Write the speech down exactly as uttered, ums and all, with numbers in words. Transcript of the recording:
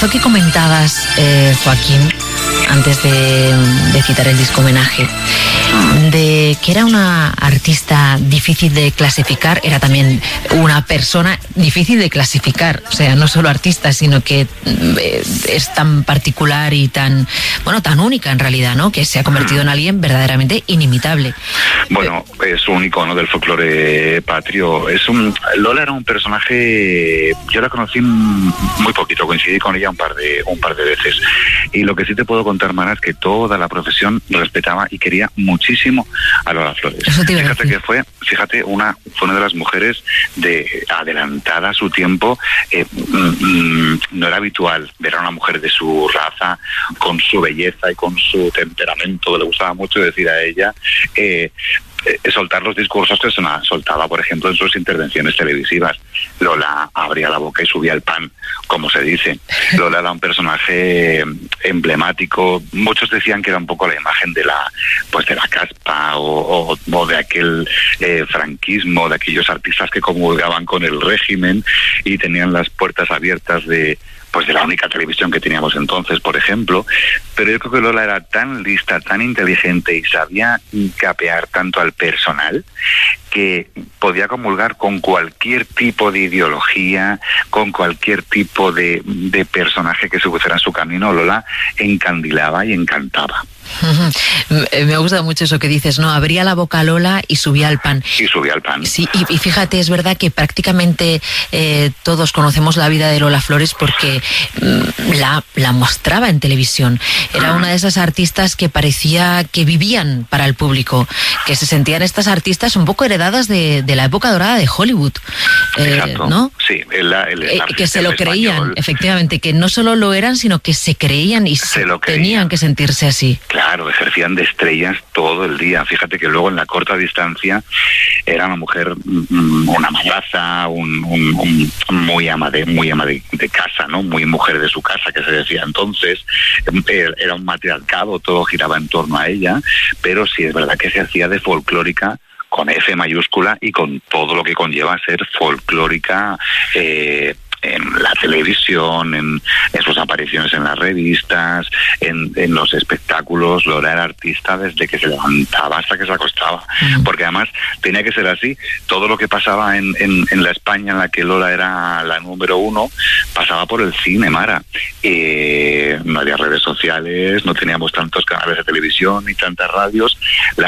Esto que comentabas, eh, Joaquín, antes de, de citar el disco homenaje, de que era una artista difícil de clasificar, era también una persona difícil de clasificar, o sea, no solo artista, sino que eh, es tan particular y tan, bueno, tan única en realidad, ¿no? Que se ha convertido en alguien verdaderamente inimitable. Bueno, es un icono del folclore patrio. Es un Lola era un personaje, yo la conocí muy poquito, coincidí con ella un par de un par de veces, y lo que sí te puedo contar, Mara, es que toda la profesión respetaba y quería muchísimo a Lola Flores. Fíjate que fue, fíjate, una fue una de las mujeres de adelantada a su tiempo. Eh, mm, no era habitual ver a una mujer de su raza, con su belleza y con su temperamento, le gustaba mucho decir a ella, eh, Eh, soltar los discursos que se soltaba, por ejemplo, en sus intervenciones televisivas. Lola abría la boca y subía el pan, como se dice. Lola era un personaje emblemático. Muchos decían que era un poco la imagen de la pues de la caspa o, o, o de aquel eh, franquismo, de aquellos artistas que comulgaban con el régimen y tenían las puertas abiertas de pues de la única televisión que teníamos entonces, por ejemplo. Pero yo creo que Lola era tan lista, tan inteligente y sabía capear tanto al personal que podía comulgar con cualquier tipo de ideología, con cualquier tipo de, de personaje que se pusiera en su camino. Lola encandilaba y encantaba. Me gusta mucho eso que dices, ¿no? Abría la boca Lola y subía el pan. Y subía el pan. Sí, y, y fíjate, es verdad que prácticamente eh, todos conocemos la vida de Lola Flores porque mm, la, la mostraba en televisión. Era una de esas artistas que parecía que vivían para el público, que se sentían estas artistas un poco heredadas de, de la época dorada de Hollywood. Eh, Exacto. ¿No? Sí, el, el, el, eh, que se lo creían, español. Efectivamente, que no solo lo eran, sino que se creían y se, se lo creían. Tenían que sentirse así. Claro, ejercían de estrellas todo el día. Fíjate que luego en la corta distancia era una mujer, una madraza, un, un, un muy ama de muy ama de, de casa, ¿no? Muy mujer de su casa, que se decía entonces. Era un matriarcado, todo giraba en torno a ella, pero sí es verdad que se hacía de folclórica con F mayúscula y con todo lo que conlleva ser folclórica eh, en la televisión, en, en sus apariciones en las revistas, en, en los espectáculos. Lola era artista desde que se levantaba hasta que se acostaba, uh-huh. porque además tenía que ser así. Todo lo que pasaba en, en, en la España en la que Lola era la número uno, pasaba por el cine, Mara. Eh, no había redes sociales, no teníamos tantos canales de televisión ni tantas radios. La